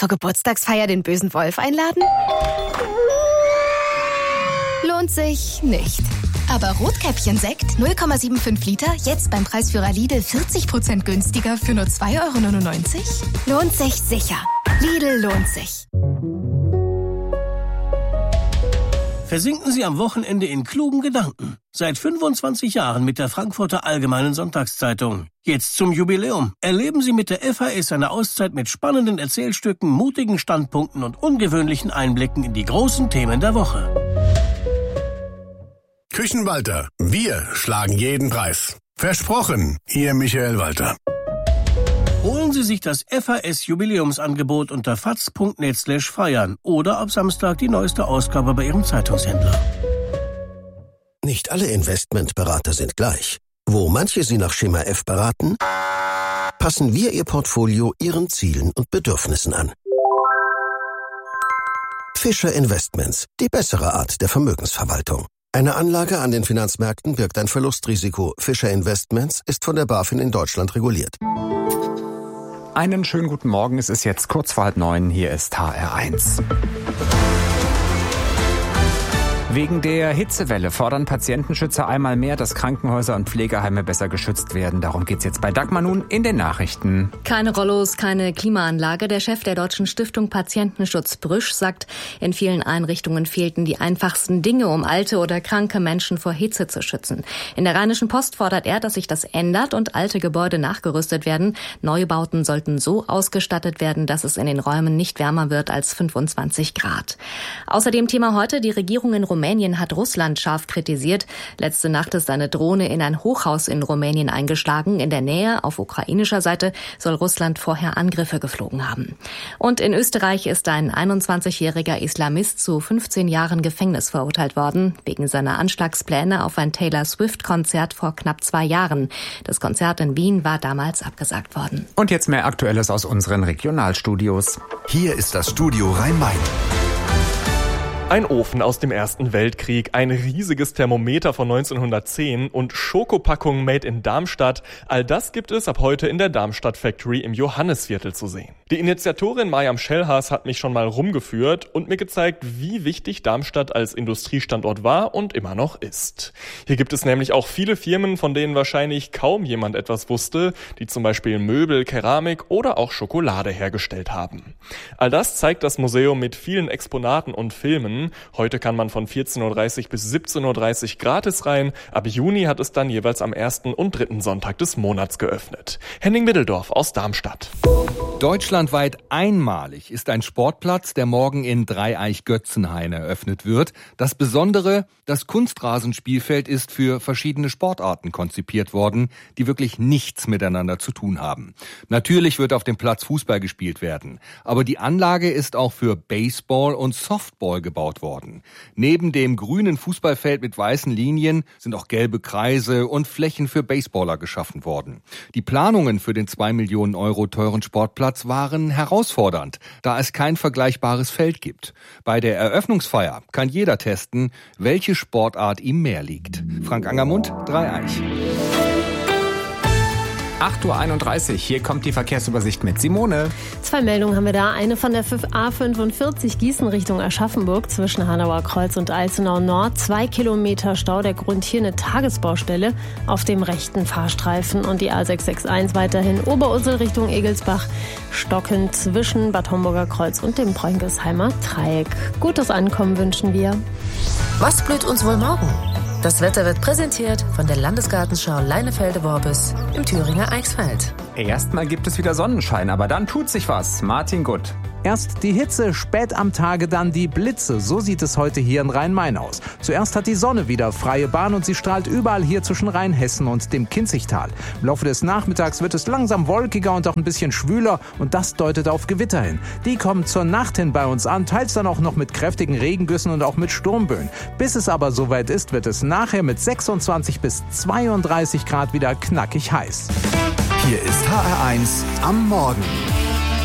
zur Geburtstagsfeier den bösen Wolf einladen? Lohnt sich nicht. Aber Rotkäppchen-Sekt 0,75 Liter, jetzt beim Preisführer Lidl 40% günstiger für nur 2,99 €? Lohnt sich sicher. Lidl lohnt sich. Versinken Sie am Wochenende in klugen Gedanken. Seit 25 Jahren mit der Frankfurter Allgemeinen Sonntagszeitung. Jetzt zum Jubiläum. Erleben Sie mit der FAS eine Auszeit mit spannenden Erzählstücken, mutigen Standpunkten und ungewöhnlichen Einblicken in die großen Themen der Woche. Küchenwalter, wir schlagen jeden Preis. Versprochen, Ihr Michael Walter. Holen Sie sich das FAS-Jubiläumsangebot unter faz.net/feiern oder ab Samstag die neueste Ausgabe bei Ihrem Zeitungshändler. Nicht alle Investmentberater sind gleich. Wo manche Sie nach Schema F beraten, passen wir Ihr Portfolio Ihren Zielen und Bedürfnissen an. Fischer Investments, die bessere Art der Vermögensverwaltung. Eine Anlage an den Finanzmärkten birgt ein Verlustrisiko. Fischer Investments ist von der BaFin in Deutschland reguliert. Einen schönen guten Morgen, es ist jetzt kurz vor 8:30, hier ist HR1. Wegen der Hitzewelle fordern Patientenschützer einmal mehr, dass Krankenhäuser und Pflegeheime besser geschützt werden. Darum geht's jetzt bei Dagmar nun in den Nachrichten. Keine Rollos, keine Klimaanlage. Der Chef der Deutschen Stiftung Patientenschutz Brüsch sagt, in vielen Einrichtungen fehlten die einfachsten Dinge, um alte oder kranke Menschen vor Hitze zu schützen. In der Rheinischen Post fordert er, dass sich das ändert und alte Gebäude nachgerüstet werden. Neubauten sollten so ausgestattet werden, dass es in den Räumen nicht wärmer wird als 25 Grad. Außerdem Thema heute, die Regierung in Rumänien hat Russland scharf kritisiert. Letzte Nacht ist eine Drohne in ein Hochhaus in Rumänien eingeschlagen. In der Nähe, auf ukrainischer Seite, soll Russland vorher Angriffe geflogen haben. Und in Österreich ist ein 21-jähriger Islamist zu 15 Jahren Gefängnis verurteilt worden, wegen seiner Anschlagspläne auf ein Taylor Swift-Konzert vor knapp 2 Jahren. Das Konzert in Wien war damals abgesagt worden. Und jetzt mehr Aktuelles aus unseren Regionalstudios. Hier ist das Studio Rhein-Main. Ein Ofen aus dem Ersten Weltkrieg, ein riesiges Thermometer von 1910 und Schokopackungen made in Darmstadt. All das gibt es ab heute in der Darmstadt Factory im Johannisviertel zu sehen. Die Initiatorin Mariam Schellhaas hat mich schon mal rumgeführt und mir gezeigt, wie wichtig Darmstadt als Industriestandort war und immer noch ist. Hier gibt es nämlich auch viele Firmen, von denen wahrscheinlich kaum jemand etwas wusste, die zum Beispiel Möbel, Keramik oder auch Schokolade hergestellt haben. All das zeigt das Museum mit vielen Exponaten und Filmen. Heute kann man von 14:30 bis 17:30 gratis rein. Ab Juni hat es dann jeweils am 1. und 3. Sonntag des Monats geöffnet. Henning Middeldorf aus Darmstadt. Deutschlandweit einmalig ist ein Sportplatz, der morgen in Dreieich-Götzenhain eröffnet wird. Das Besondere, das Kunstrasenspielfeld ist für verschiedene Sportarten konzipiert worden, die wirklich nichts miteinander zu tun haben. Natürlich wird auf dem Platz Fußball gespielt werden, aber die Anlage ist auch für Baseball und Softball gebaut worden. Neben dem grünen Fußballfeld mit weißen Linien sind auch gelbe Kreise und Flächen für Baseballer geschaffen worden. Die Planungen für den 2 Millionen Euro teuren Sportplatz waren herausfordernd, da es kein vergleichbares Feld gibt. Bei der Eröffnungsfeier kann jeder testen, welche Sportart ihm mehr liegt. Frank Angermund, Dreieich. 8:31 Uhr, hier kommt die Verkehrsübersicht mit Simone. 2 Meldungen haben wir da. Eine von der A45 Gießen Richtung Aschaffenburg zwischen Hanauer Kreuz und Alzenau Nord. 2 Kilometer Stau. Der Grund hier eine Tagesbaustelle auf dem rechten Fahrstreifen. Und die A661 weiterhin Oberursel Richtung Egelsbach. Stocken zwischen Bad Homburger Kreuz und dem Bräunkelsheimer Dreieck. Gutes Ankommen wünschen wir. Was blüht uns wohl morgen? Das Wetter wird präsentiert von der Landesgartenschau Leinefelde-Worbis im Thüringer Eichsfeld. Erstmal gibt es wieder Sonnenschein, aber dann tut sich was. Martin Gutt. Erst die Hitze, spät am Tage dann die Blitze. So sieht es heute hier in Rhein-Main aus. Zuerst hat die Sonne wieder freie Bahn und sie strahlt überall hier zwischen Rheinhessen und dem Kinzigtal. Im Laufe des Nachmittags wird es langsam wolkiger und auch ein bisschen schwüler und das deutet auf Gewitter hin. Die kommen zur Nacht hin bei uns an, teils dann auch noch mit kräftigen Regengüssen und auch mit Sturmböen. Bis es aber soweit ist, wird es nachher mit 26 bis 32 Grad wieder knackig heiß. Hier ist HR1 am Morgen.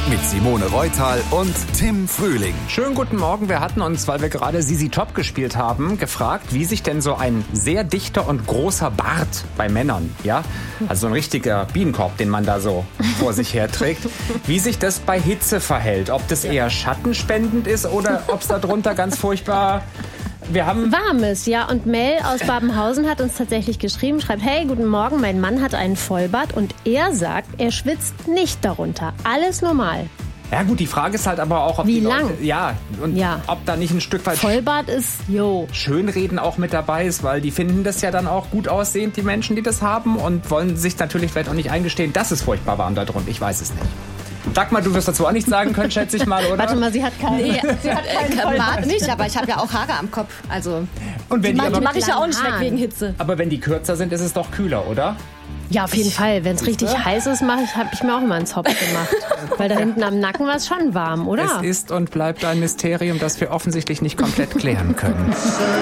mit Simone Reutal und Tim Frühling. Schönen guten Morgen. Wir hatten uns, weil wir gerade Sisi Top gespielt haben, gefragt, wie sich denn so ein sehr dichter und großer Bart bei Männern, ja, also so ein richtiger Bienenkorb, den man da so vor sich herträgt, wie sich das bei Hitze verhält. Ob das eher schattenspendend ist oder ob es darunter ganz furchtbar... Wir haben Warmes, ja. Und Mel aus Babenhausen hat uns tatsächlich geschrieben, schreibt, hey, guten Morgen, mein Mann hat einen Vollbart und er sagt, er schwitzt nicht darunter. Alles normal. Ja gut, die Frage ist halt aber auch, ob wie die lang? Leute, ob da nicht ein Stück weit Vollbart ist, Schönreden auch mit dabei ist, weil die finden das ja dann auch gut aussehend, die Menschen, die das haben, und wollen sich natürlich vielleicht auch nicht eingestehen, dass es furchtbar warm da drunter. Ich weiß es nicht. Dagmar, du wirst dazu auch nichts sagen können, schätze ich mal, oder? Warte mal, sie hat keinen. Nee, sie hat keinen Bart nicht, aber ich habe ja auch Haare am Kopf. Also, und wenn die mache ich ja auch nicht weg wegen Hitze. Aber wenn die kürzer sind, ist es doch kühler, oder? Ja, auf jeden Fall. Wenn es richtig heiß ist, habe ich mir auch immer einen Zopf gemacht. Weil da hinten am Nacken war es schon warm, oder? Es ist und bleibt ein Mysterium, das wir offensichtlich nicht komplett klären können.